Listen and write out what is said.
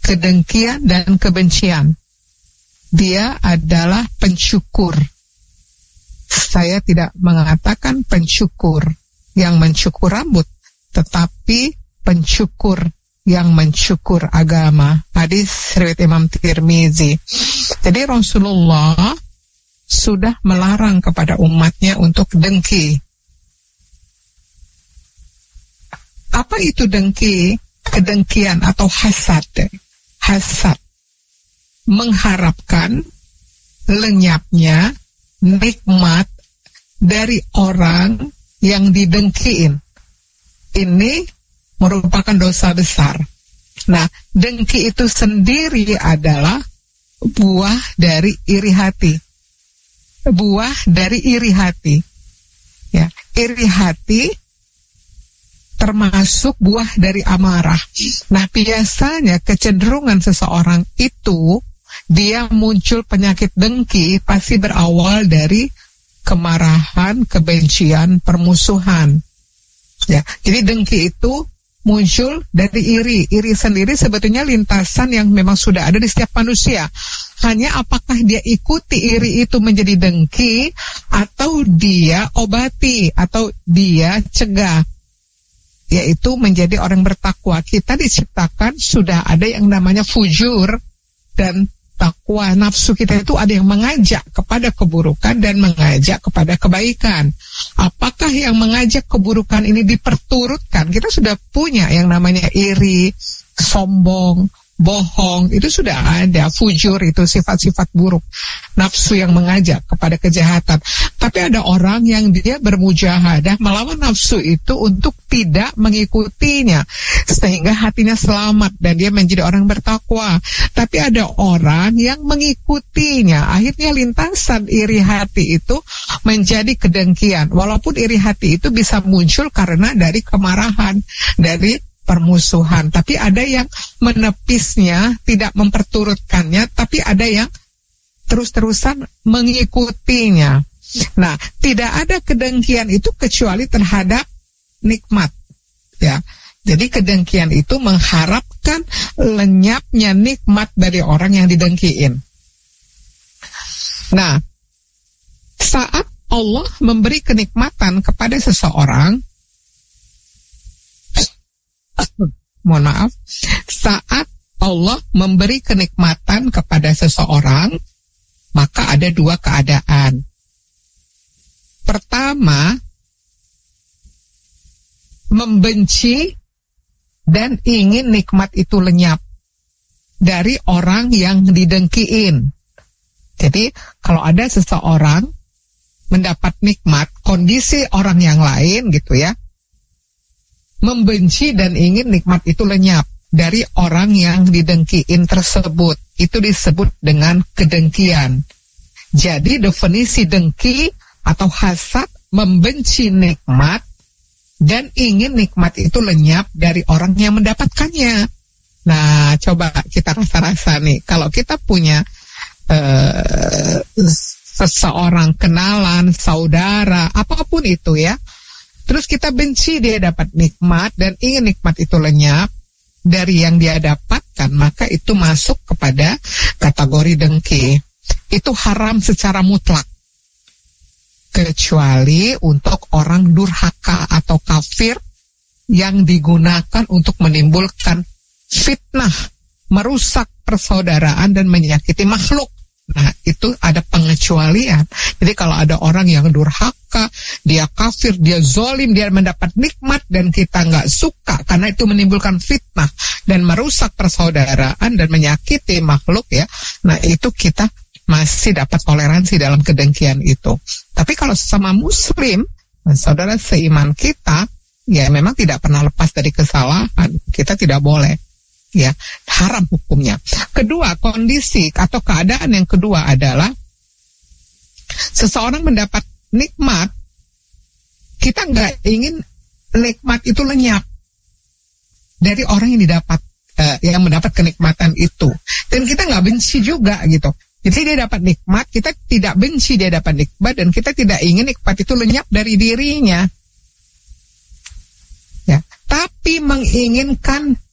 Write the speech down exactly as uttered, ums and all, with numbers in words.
kedengkian dan kebencian. Dia adalah pensyukur. Saya tidak mengatakan pensyukur yang mensyukur rambut, tetapi pensyukur yang mensyukur agama. Hadis riwayat Imam Tirmizi. Jadi Rasulullah sudah melarang kepada umatnya untuk dengki. Apa itu dengki? Kedengkian atau hasad. Hasad mengharapkan lenyapnya nikmat dari orang yang didengkiin. Ini merupakan dosa besar. Nah, dengki itu sendiri adalah buah dari iri hati. Buah dari iri hati. Ya, iri hati termasuk buah dari amarah. Nah, biasanya kecenderungan seseorang itu, dia muncul penyakit dengki pasti berawal dari kemarahan, kebencian, permusuhan. Ya, jadi dengki itu muncul dari iri. Iri sendiri sebetulnya lintasan yang memang sudah ada di setiap manusia. Hanya apakah dia ikuti iri itu menjadi dengki, atau dia obati, atau dia cegah, yaitu menjadi orang bertakwa. Kita diciptakan sudah ada yang namanya fujur dan takwa. Nafsu kita itu ada yang mengajak kepada keburukan dan mengajak kepada kebaikan. Apakah yang mengajak keburukan ini diperturutkan? Kita sudah punya yang namanya iri, sombong, bohong, itu sudah ada. Fujur itu sifat-sifat buruk, nafsu yang mengajak kepada kejahatan. Tapi ada orang yang dia bermujahadah melawan nafsu itu untuk tidak mengikutinya, sehingga hatinya selamat dan dia menjadi orang bertakwa. Tapi ada orang yang mengikutinya, akhirnya lintasan iri hati itu menjadi kedengkian. Walaupun iri hati itu bisa muncul karena dari kemarahan, dari permusuhan. Tapi ada yang menepisnya, tidak memperturutkannya, tapi ada yang terus-terusan mengikutinya. Nah, tidak ada kedengkian itu kecuali terhadap nikmat, ya. Jadi kedengkian itu mengharapkan lenyapnya nikmat dari orang yang didengkiin. Nah, saat Allah memberi kenikmatan kepada seseorang, mohon maaf, saat Allah memberi kenikmatan kepada seseorang, maka ada dua keadaan. Pertama, membenci dan ingin nikmat itu lenyap dari orang yang didengkiin. Jadi, kalau ada seseorang mendapat nikmat, kondisi orang yang lain gitu ya, membenci dan ingin nikmat itu lenyap dari orang yang didengkiin tersebut. Itu disebut dengan kedengkian. Jadi definisi dengki atau hasad, membenci nikmat dan ingin nikmat itu lenyap dari orang yang mendapatkannya. Nah, coba kita rasa-rasa nih, kalau kita punya uh, seseorang, kenalan, saudara, apapun itu ya, terus kita benci dia dapat nikmat dan ingin nikmat itu lenyap dari yang dia dapatkan, maka itu masuk kepada kategori dengki. Itu haram secara mutlak, kecuali untuk orang durhaka atau kafir yang digunakan untuk menimbulkan fitnah, merusak persaudaraan dan menyakiti makhluk. Nah, itu ada pengecualian. Jadi kalau ada orang yang durhaka, dia kafir, dia zolim, dia mendapat nikmat dan kita nggak suka karena itu menimbulkan fitnah dan merusak persaudaraan dan menyakiti makhluk ya. Nah, itu kita masih dapat toleransi dalam kedengkian itu. Tapi kalau sesama muslim, saudara seiman kita, ya memang tidak pernah lepas dari kesalahan. Kita tidak boleh. Ya, haram hukumnya. Kedua, kondisi atau keadaan yang kedua adalah seseorang mendapat nikmat, kita nggak ingin nikmat itu lenyap dari orang yang didapat, uh, yang mendapat kenikmatan itu, dan kita nggak benci juga gitu. Jadi dia dapat nikmat, kita tidak benci dia dapat nikmat, dan kita tidak ingin nikmat itu lenyap dari dirinya. Ya, tapi menginginkan